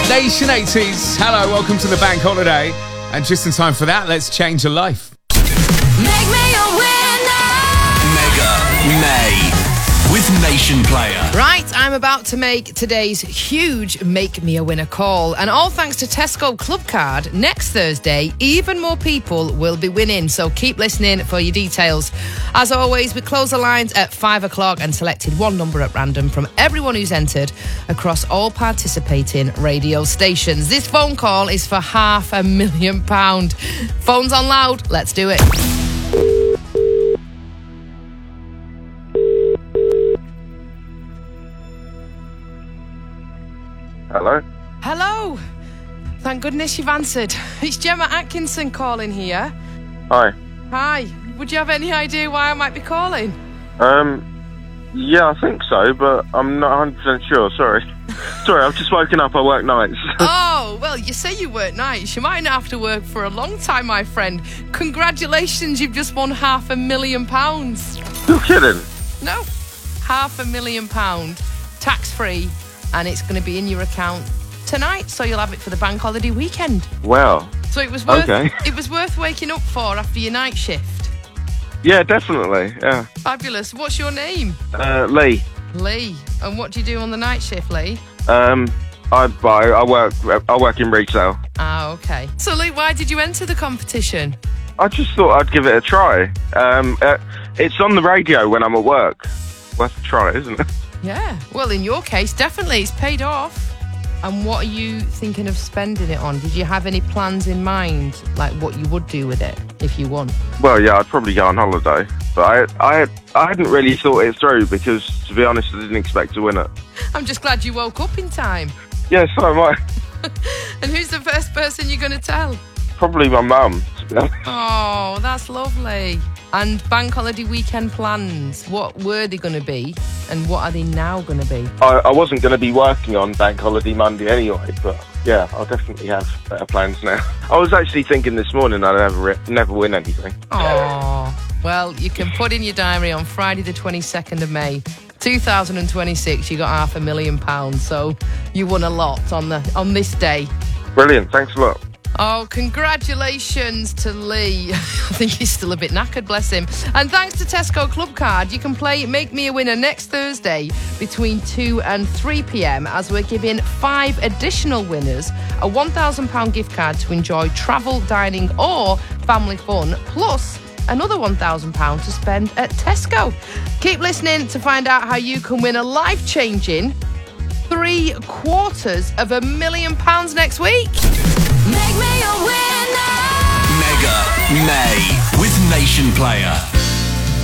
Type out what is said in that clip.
Nation 80s. Hello, welcome to the bank holiday. And just in time for that, let's change your life. Make me a winner. Mega May with Nation Player. Right, I'm about to make today's huge Make Me a Winner call. And all thanks to Tesco Club Card, next Thursday, even more people will be winning. So keep listening for your details. As always, we close the lines at 5 o'clock and selected one number at random from everyone who's entered across all participating radio stations. This phone call is for £500,000. Phones on loud, let's do it. Hello? Hello. Thank goodness you've answered. It's Gemma Atkinson calling here. Hi. Hi. Would you have any idea why I might be calling? Yeah, I think so, but I'm not 100% sure, sorry. Sorry, I've just woken up, I work nights. Oh, well, you say you work nights. You might not have to work for a long time, my friend. Congratulations, you've just won £500,000. You're kidding? No, £500,000, tax-free, and it's going to be in your account tonight, so you'll have it for the bank holiday weekend. Wow. So it was worth Okay. It was worth waking up for after your night shift. Yeah, definitely, yeah. Fabulous. What's your name? Lee. Lee. And what do you do on the night shift, Lee? I work in retail. Ah, okay. So, Lee, why did you enter the competition? I just thought I'd give it a try. It's on the radio when I'm at work. Worth a try, isn't it? Yeah. Well, in your case, definitely. It's paid off. And what are you thinking of spending it on? Did you have any plans in mind, like what you would do with it if you won? Well, yeah, I'd probably go on holiday. But I hadn't really thought it through because, to be honest, I didn't expect to win it. I'm just glad you woke up in time. Yeah, so am I. And who's the first person you're going to tell? Probably my mum, to be honest. Oh, that's lovely. And bank holiday weekend plans, what were they going to be and what are they now going to be? I wasn't going to be working on Bank Holiday Monday anyway, but yeah, I'll definitely have better plans now. I was actually thinking this morning I'd never win anything. Oh, well, you can put in your diary on Friday the 22nd of May, 2026, you got £500,000, so you won a lot on this day. Brilliant, thanks a lot. Oh, congratulations to Lee. I think he's still a bit knackered, bless him. And thanks to Tesco Club Card, you can play Make Me a Winner next Thursday between 2 and 3 p.m. as we're giving 5 additional winners a £1,000 gift card to enjoy travel, dining or family fun, plus another £1,000 to spend at Tesco. Keep listening to find out how you can win a life-changing £750,000 next week. Make me a winner. Mega May with Nation Player.